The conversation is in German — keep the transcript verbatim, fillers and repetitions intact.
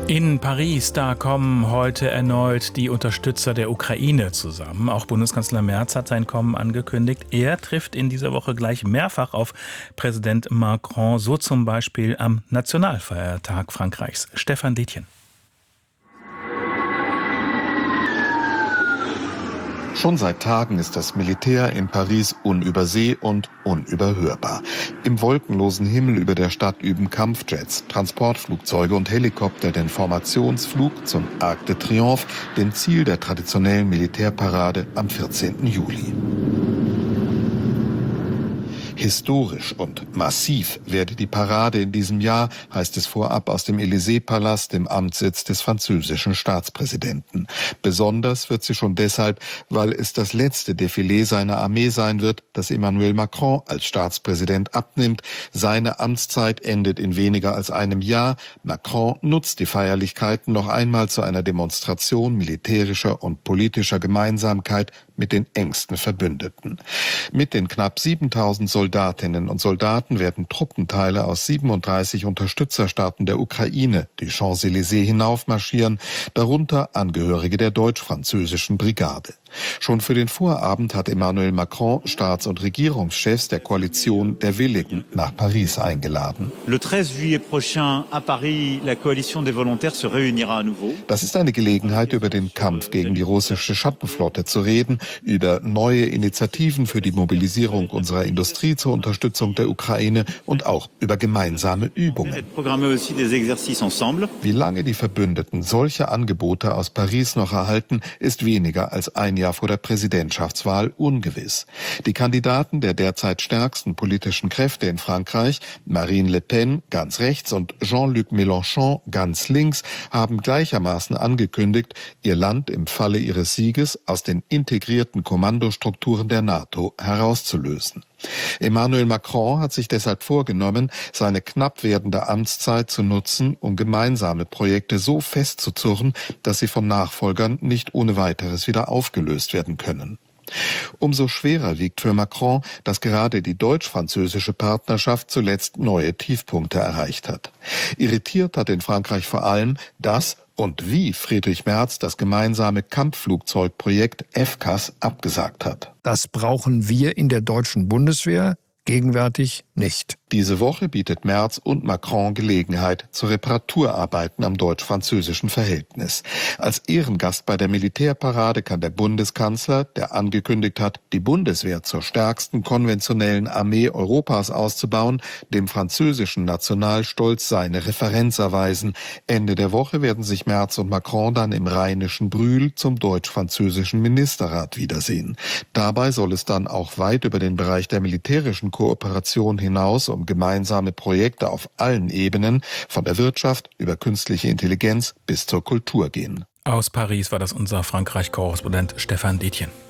In Paris, da kommen heute erneut die Unterstützer der Ukraine zusammen. Auch Bundeskanzler Merz hat sein Kommen angekündigt. Er trifft in dieser Woche gleich mehrfach auf Präsident Macron, so zum Beispiel am Nationalfeiertag Frankreichs. Stefan Detjen. Schon seit Tagen ist das Militär in Paris unüberseh und unüberhörbar. Im wolkenlosen Himmel über der Stadt üben Kampfjets, Transportflugzeuge und Helikopter den Formationsflug zum Arc de Triomphe, dem Ziel der traditionellen Militärparade am vierzehnten Juli. Historisch und massiv werde die Parade in diesem Jahr, heißt es vorab aus dem Élysée-Palast, dem Amtssitz des französischen Staatspräsidenten. Besonders wird sie schon deshalb, weil es das letzte Defilé seiner Armee sein wird, das Emmanuel Macron als Staatspräsident abnimmt. Seine Amtszeit endet in weniger als einem Jahr. Macron nutzt die Feierlichkeiten noch einmal zu einer Demonstration militärischer und politischer Gemeinsamkeit mit den engsten Verbündeten. Mit den knapp siebentausend Soldatinnen und Soldaten werden Truppenteile aus siebenunddreißig Unterstützerstaaten der Ukraine die Champs-Élysées hinaufmarschieren, darunter Angehörige der deutsch-französischen Brigade. Schon für den Vorabend hat Emmanuel Macron Staats- und Regierungschefs der Koalition der Willigen nach Paris eingeladen. Le treize juillet prochain à Paris, la coalition des volontaires se réunira à nouveau. Das ist eine Gelegenheit, über den Kampf gegen die russische Schattenflotte zu reden, über neue Initiativen für die Mobilisierung unserer Industrie zur Unterstützung der Ukraine und auch über gemeinsame Übungen. Wie lange die Verbündeten solche Angebote aus Paris noch erhalten, ist weniger als ein Jahr vor der Präsidentschaftswahl ungewiss. Die Kandidaten der derzeit stärksten politischen Kräfte in Frankreich, Marine Le Pen ganz rechts und Jean-Luc Mélenchon ganz links, haben gleichermaßen angekündigt, ihr Land im Falle ihres Sieges aus den integrierten Kommandostrukturen der NATO herauszulösen. Emmanuel Macron hat sich deshalb vorgenommen, seine knapp werdende Amtszeit zu nutzen, um gemeinsame Projekte so festzuzurren, dass sie von Nachfolgern nicht ohne weiteres wieder aufgelöst werden können. Umso schwerer wiegt für Macron, dass gerade die deutsch-französische Partnerschaft zuletzt neue Tiefpunkte erreicht hat. Irritiert hat in Frankreich vor allem, dass und wie Friedrich Merz das gemeinsame Kampfflugzeugprojekt F C A S abgesagt hat. Das brauchen wir in der deutschen Bundeswehr gegenwärtig nicht. Diese Woche bietet Merz und Macron Gelegenheit zu Reparaturarbeiten am deutsch-französischen Verhältnis. Als Ehrengast bei der Militärparade kann der Bundeskanzler, der angekündigt hat, die Bundeswehr zur stärksten konventionellen Armee Europas auszubauen, dem französischen Nationalstolz seine Referenz erweisen. Ende der Woche werden sich Merz und Macron dann im rheinischen Brühl zum deutsch-französischen Ministerrat wiedersehen. Dabei soll es dann auch weit über den Bereich der militärischen Kooperation hinaus um gemeinsame Projekte auf allen Ebenen, von der Wirtschaft über künstliche Intelligenz bis zur Kultur gehen. Aus Paris war das unser Frankreich-Korrespondent Stefan Detjen.